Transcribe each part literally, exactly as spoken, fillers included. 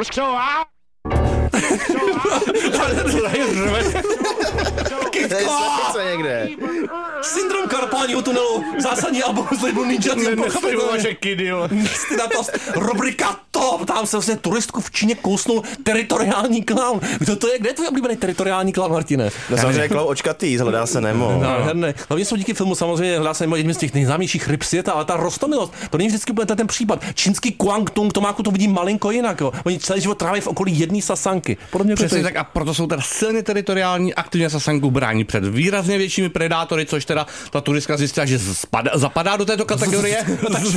Co někde? Syndrom karpálního tunelu, zásadní album z labelu Ninja Team. Vaše kidy, jo. Stydatost, rubrika top, tam se vlastně turistku v Číně kousnul teritoriální klaun. Kdo to je? Kde je tvůj oblíbený teritoriální klaun, Martine? No samozřejmě klaun očkatý, hledá se Nemo. Nádherné. Hlavně jsou díky filmu samozřejmě hledá se Nemo jedním z těch nejznámějších ryb světa, ale ta rostomilost, to není vždycky bude ten případ. Čínský Guangdong, Tomáku, to vidí malinko jinak, jo. Oni celý život tráví v okolí jedné sasanky. Podobně přesně tak a proto jsou teda silně teritoriální, aktivně sasanku brání před výrazně většími predátory, což teda ta turistka zjistila, že spada, zapadá do této kategorie.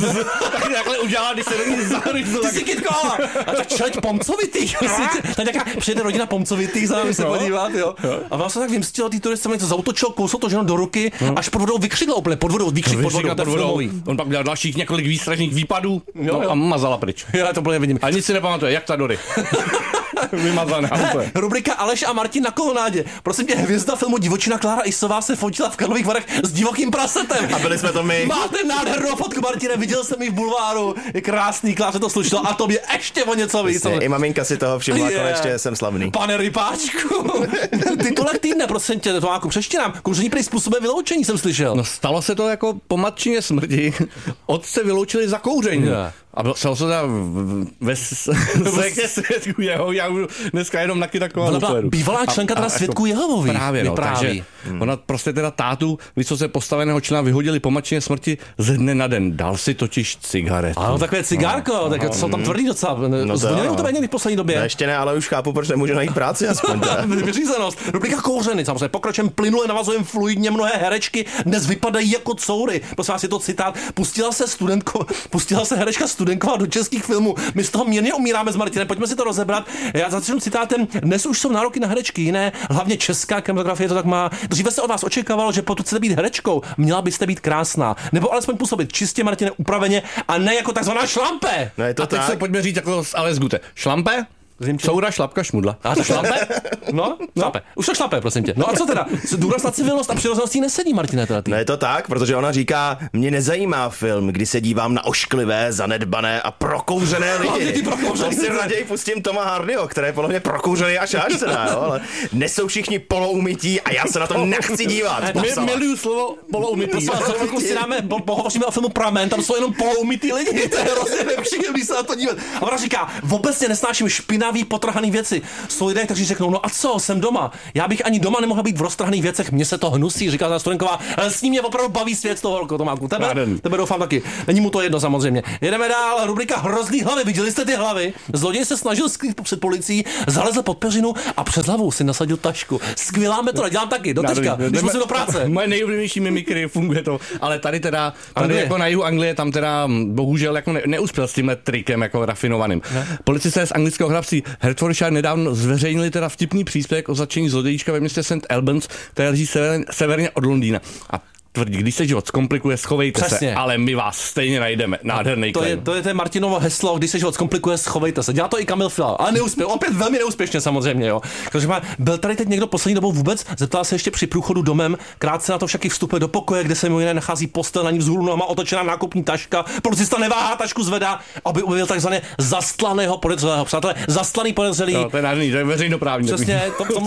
Tak takhle udělala, když se do ní zahryzl. Ty jsi kytko, a tak čeleť pomcovitých. Tak nějaká přijede rodina pomcovitých, za námi se podívat, jo. A vám se tak vymstilo, ty turistce něco zautočil, kousl to ženu do ruky, až pod vodou vykřikl úplně, pod vodou, vykřik pod vodou, pod vodou. On pak dělal dalších několik výstražných výpadů no, a mazala pryč. Já to úplně vidím. A nic si nepamatuje, jak ta Dory. Vymazaná. Rubrika Aleš a Martin na kolonádě. Prosím tě, hvězda filmu Divočina Klára Isová se fotila v Karlových Varech s divokým prasetem. A byli jsme to my. Máte nádhernou fotku, Martine, viděl jsem ji v bulváru. Je krásný, Kláře to slušilo a tobě ještě o něco víc. I maminka si toho všimla, yeah. Konečně jsem slavný. Pane Rypáčku, titulek týdne, prosím tě, Tomáku, přečti nám. Kouření prý způsobuje vyloučení, jsem slyšel. No stalo se to jako po matčině smrti. Otce vyloučili za kouření. Yeah. A stalo se to ve sektě svědků jeho, já budu dneska jenom taky taková bývalá členka teda svědků Jehovovi. Právě, no, takže hmm. ona prostě teda tátu vysoce postaveného člena vyhodili po matčině smrti ze dne na den. Dal si totiž cigaret. Ano, takové cigárko, no, tak no, jsou tam tvrdý docela. No zvonili mu to někdy v poslední době. No, ještě ne, ale už chápu, proč nemůžu najít práci aspoň. Vyřízenost. Rubrika Kouřeny, samozřejmě pokračujeme plynule, navazujeme fluidně, mnohé herečky dnes vypadají jako coury. Prosím vás, je to citát. Pustila se studentko, pustila se herečka Studenková do českých filmů. My z toho mírně umíráme s Martinem. Pojďme si to rozebrat. Já začnu citátem. Dnes už jsou nároky na herečky jiné, hlavně česká kinematografie to tak má. Dříve se od vás očekávalo, že pokud chcete být herečkou, měla byste být krásná, nebo alespoň působit čistě, Martine, upraveně a ne jako takzvaná šlampe. No je to a teď tak. se pojďme říct jako Ales Gute. Šlampe? Coura, šlapka, šmudla. A to šlape? No, šlape. Už to šlape, prosím tě. No a co teda? Důraz na civilnost a přirozeností nesedí, Martine, teda ty. No je to tak, protože ona říká, mě nezajímá film, kdy se dívám na ošklivé, zanedbané a prokouřené lidi. To si raději pustím Toma Hardyho, který je podle mě prokouřený až až teda, jo, ale dnes jsou všichni poloumytí a já se na to nechci dívat. My miluju slovo poloumytí. Za chvilku si dáme, pohovoříme o filmu Pramen, tam jsou jenom poloumytí lidi, to je hrozně nepříjemný se na to dívat. A ona říká, vůbec nesnáším špina potrhaný věci. Jsou lidé, kteří řeknou, no a co, jsem doma. Já bych ani doma nemohla být v roztrhaných věcech, mně se to hnusí, říká ta Studenková. S ním mě opravdu baví svět z toho holko, Tomáku. Tebe, tebe doufám taky. Není mu to jedno samozřejmě. Jedeme dál, rubrika Hrozný hlavy. Viděli jste ty hlavy? Zloděj se snažil skrýt před policií, zalezl pod peřinu a před hlavou si nasadil tašku. Skvělá metoda, dělám taky, do teďka, když musím do práce. Moje nejoblíbenější mimikry, funguje to, ale tady teda, tady jako na jihu Anglie, tam teda bohužel jako ne, neuspěl s tímhle trikem jako rafinovaným. Policisté z anglického hrabství Hertfordshire nedávno zveřejnili teda vtipný příspěvek o zatčení zlodějíčka ve městě Saint Albans, které leží sever, severně od Londýna. A tvrdí, když se život zkomplikuje, schovejte Přesně. se, ale my vás stejně najdeme. Nádherný to, je, to je to Martinovo heslo, když se život zkomplikuje, schovejte se. Dělá to i Kamil Fiala, ale neuspěl, opět velmi neúspěšně samozřejmě, jo. Takže má, byl tady teď někdo poslední dobou vůbec, zeptal se ještě při průchodu domem, krátce na to však i vstupuje do pokoje, kde se mimo jiné nachází postel, na ní vzhůru nohama otočená nákupní taška. Policista neváhá, tašku zvedá, aby objevil takzvané zastlaného podezřelého. Přátelé, zastlaný podezřelý. No, to je nádherný, to je veřejnoprávní. Přesně, to, v, tom,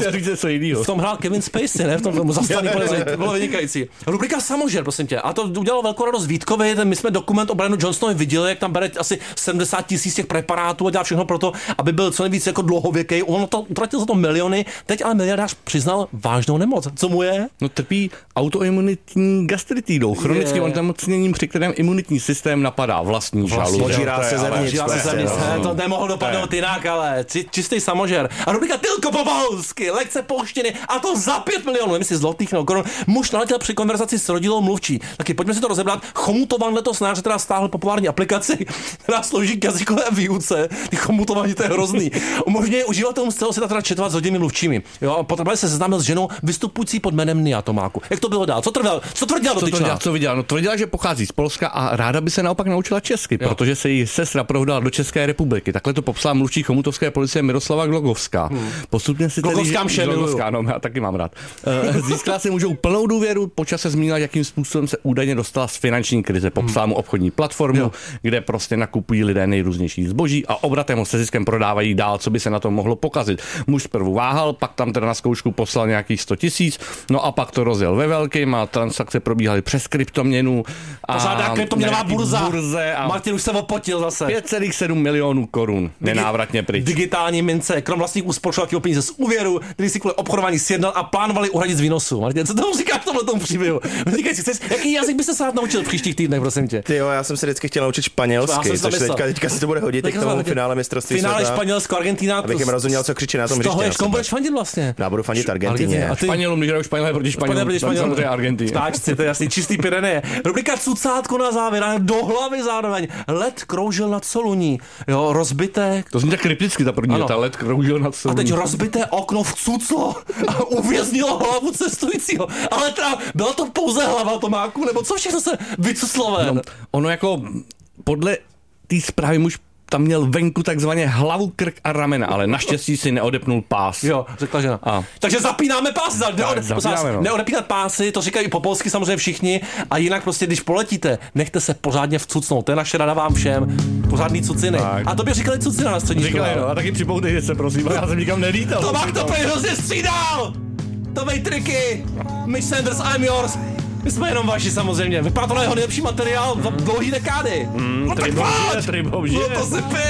v tom hrál Kevin Spacey, ne? V tom filmu Zastlaný podezřelý, to bylo vynikající. Rubrika Samožer, prosím tě. A to udělalo velkou radost Vítkovi. My jsme dokument o Brianu Johnsonovi viděli, jak tam bere asi sedmdesát tisíc těch preparátů a dělá všechno pro to, aby byl co nejvíc jako dlouhověký. On to utratil za to miliony. Teď ale miliardář přiznal vážnou nemoc. Co mu je? No trpí autoimunitní gastritidou, chronickým onemocněním, při kterém imunitní systém napadá vlastní žaludek. Požírá se zevnitř. To nemohlo dopadnout jinak, ale čistý samožer. A rubrika Tylko Povalsky, lekce polštiny a to za pět milionů, nemyslí zlotých nebo korun. Muž naletěl při konverzaci s rodilou mluvčí. Taky pojďme si to rozebrat. Chomutovan letos snáře teda stáhl populární aplikaci, která slouží k jazykové výuce. Ty chomutovani, to je hrozný. Umožňuje uživatelům z celého světa teda četovat s rodinými mluvčími. Jo, potom se seznámil s ženou vystupující pod jménem Nia, Tomáku. Jak to bylo dál? Co tvrdil? Co tvrdila dotyčná? Co viděla? No tvrdila, že pochází z Polska a ráda by se naopak naučila česky, jo. Protože se její sestra prohdala do České republiky. Takhle to popsala mluvčí chomutovské policie Miroslava Glogovská. Hmm. Postupně si Glogovská tedy Glogovská, no, já taky mám rád. Získala si můžou plnou důvěru, po čase zmínila zdůvodnila, jakým způsobem se údajně dostala z finanční krize. Popsala mu obchodní platformu, jo. kde prostě nakupují lidé nejrůznější zboží a obratem ho se ziskem prodávají dál, co by se na to mohlo pokazit. Muž zprvu váhal, pak tam teda na zkoušku poslal nějakých sto tisíc, no a pak to rozjel ve velkým a transakce probíhaly přes kryptoměnu. Pořádá kryptoměnová burza. burze a Martin už se opotil zase. pět celá sedm milionů korun nenávratně pryč. Digitální mince, krom vlastních úspor šlo peníze z úvěru, který si kvůli obchodování sjednal a plánovali uhradit z výnosu. Martin, co tomu říkáš v tomhle tomu příběhu? Říkaj si, chceš, jaký jazyk byste se rád naučil v příštích týdnech, prosím tě? Ty jo, já jsem se vždycky chtěl naučit španělsky, což teďka, teďka se to bude hodit k tomu finále mistrovství světa. Finále světa. Španělsko, Argentina. Abych jim rozuměl, co křičí na tom hřiště. Z toho budeš fandit vlastně? Já budu fandit Argentině. A ty... Španělům, když hrajou Španělé proti Španělům, proti Španělům, to je Argentina. Táčci, to je jasný, čistý Pyreneje. Rubrika cucátko na závěr, do hlavy zároveň. Led kroužil nad Soluní, jo, rozbité. To zní tak krypticky ta první, ta led kroužil nad Soluní. A teď rozbité okno vcuclo a uvěznilo hlavu cestujícího. Ale teda byla to pouze hlava Tomáku, nebo co všechno se vycuclo ven? No, ono jako podle té zprávy muž tam měl venku takzvaně hlavu, krk a ramena, ale naštěstí si neodepnul pás. Jo, řekla žena. A. Takže zapínáme pásy. Neode, zapínáme, no. Neodepínat pásy, to říkají po polsky samozřejmě všichni. A jinak prostě, když poletíte, nechte se pořádně vcucnout. To je naše rada vám všem. Pořádný cuciny. Tak. A to by říkali cucina na střední škole. No, a taky připoutejte se, prosím, já jsem nikam nelítal. Tomák to prý hrozně střídal! To bej triky! Mitch Sanders, I'm yours! My jsme jenom vaši samozřejmě. Vypadá to na jeho nejlepší materiál za dlouhý dekády. Mm, no, tribou žije, tribou žije. No to si pij.